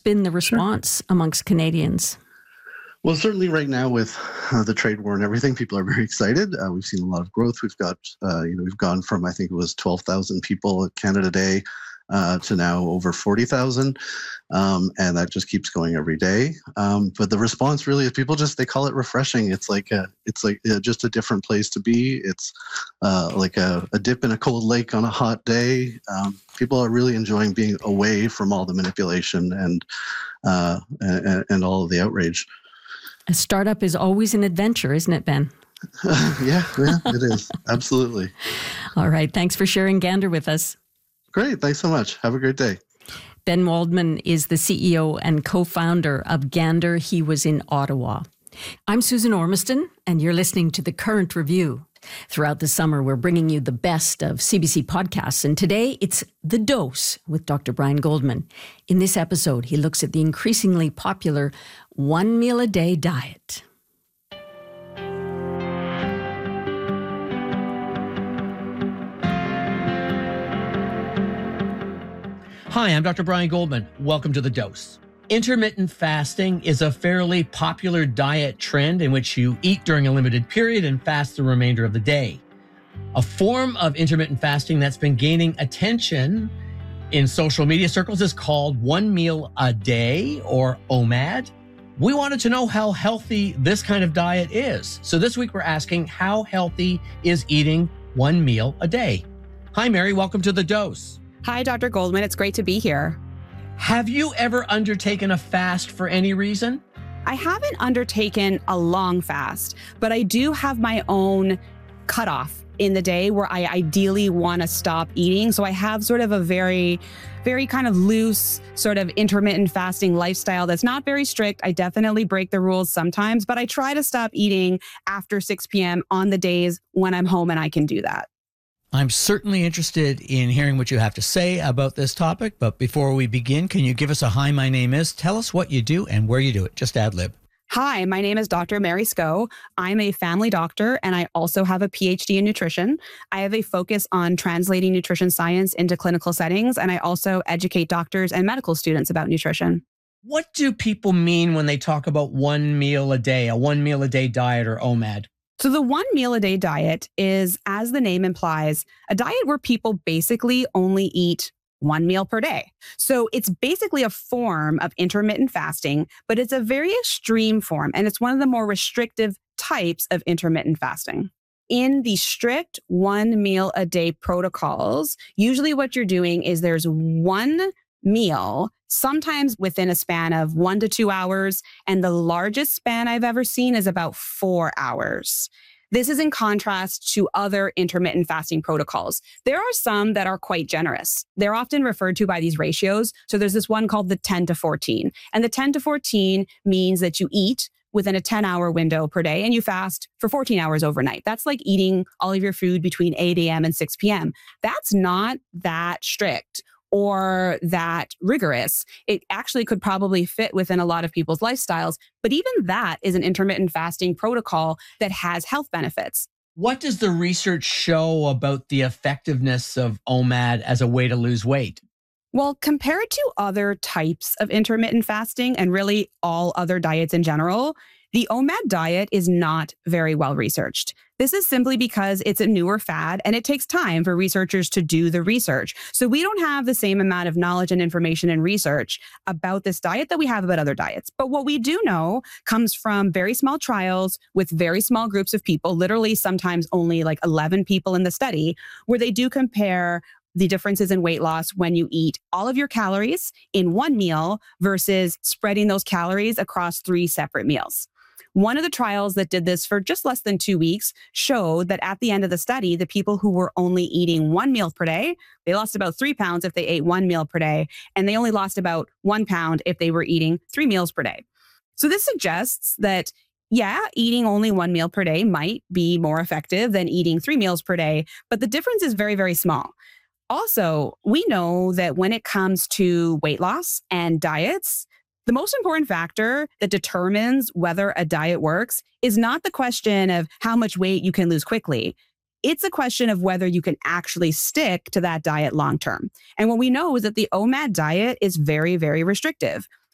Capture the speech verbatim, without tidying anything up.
been the response sure. amongst Canadians? Well, certainly right now with uh, the trade war and everything, people are very excited. Uh, we've seen a lot of growth. We've got, uh, you know, we've gone from, I think it was twelve thousand people at Canada Day uh, to now over forty thousand. Um, and that just keeps going every day. Um, but the response really is people just, they call it refreshing. It's like a, it's like uh, just a different place to be. It's uh, like a, a dip in a cold lake on a hot day. Um, people are really enjoying being away from all the manipulation and, uh, and, and all of the outrage. A startup is always an adventure, isn't it, Ben? yeah, yeah, it is. Absolutely. All right. Thanks for sharing Gander with us. Great. Thanks so much. Have a great day. Ben Waldman is the C E O and co-founder of Gander. He was in Ottawa. I'm Susan Ormiston, and you're listening to The Current Review. Throughout the summer, we're bringing you the best of C B C podcasts, and today it's The Dose with Doctor Brian Goldman. In this episode, he looks at the increasingly popular one meal a day diet. Hi, I'm Doctor Brian Goldman. Welcome to The Dose. Intermittent fasting is a fairly popular diet trend in which you eat during a limited period and fast the remainder of the day. A form of intermittent fasting that's been gaining attention in social media circles is called one meal a day, or O M A D. We wanted to know how healthy this kind of diet is. So this week we're asking, how healthy is eating one meal a day? Hi, Mary. Welcome to The Dose. Hi, Doctor Goldman. It's great to be here. Have you ever undertaken a fast for any reason? I haven't undertaken a long fast, but I do have my own cutoff in the day where I ideally want to stop eating. So I have sort of a very, very kind of loose sort of intermittent fasting lifestyle that's not very strict. I definitely break the rules sometimes, but I try to stop eating after six p.m. on the days when I'm home and I can do that. I'm certainly interested in hearing what you have to say about this topic, but before we begin, can you give us a hi, my name is, tell us what you do and where you do it, just ad lib. Hi, my name is Doctor Mary Sco. I'm a family doctor and I also have a P H D in nutrition. I have a focus on translating nutrition science into clinical settings, and I also educate doctors and medical students about nutrition. What do people mean when they talk about one meal a day, a one meal a day diet or O M A D? So the one meal a day diet is, as the name implies, a diet where people basically only eat one meal per day. So it's basically a form of intermittent fasting, but it's a very extreme form, and it's one of the more restrictive types of intermittent fasting. In the strict one meal a day protocols, usually what you're doing is there's one meal, sometimes within a span of one to two hours. And the largest span I've ever seen is about four hours. This is in contrast to other intermittent fasting protocols. There are some that are quite generous. They're often referred to by these ratios. So there's this one called the ten to fourteen. And the ten to fourteen means that you eat within a ten hour window per day and you fast for fourteen hours overnight. That's like eating all of your food between eight a.m. and six p.m. That's not that strict or that rigorous. It actually could probably fit within a lot of people's lifestyles. But even that is an intermittent fasting protocol that has health benefits. What does the research show about the effectiveness of O M A D as a way to lose weight? Well, compared to other types of intermittent fasting and really all other diets in general, the O M A D diet is not very well researched. This is simply because it's a newer fad and it takes time for researchers to do the research. So we don't have the same amount of knowledge and information and research about this diet that we have about other diets. But what we do know comes from very small trials with very small groups of people, literally sometimes only like eleven people in the study, where they do compare the differences in weight loss when you eat all of your calories in one meal versus spreading those calories across three separate meals. One of the trials that did this for just less than two weeks showed that at the end of the study, the people who were only eating one meal per day, they lost about three pounds if they ate one meal per day, and they only lost about one pound if they were eating three meals per day. So this suggests that, yeah, eating only one meal per day might be more effective than eating three meals per day, but the difference is very, very small. Also, we know that when it comes to weight loss and diets, the most important factor that determines whether a diet works is not the question of how much weight you can lose quickly. It's a question of whether you can actually stick to that diet long term. And what we know is that the O M A D diet is very, very restrictive.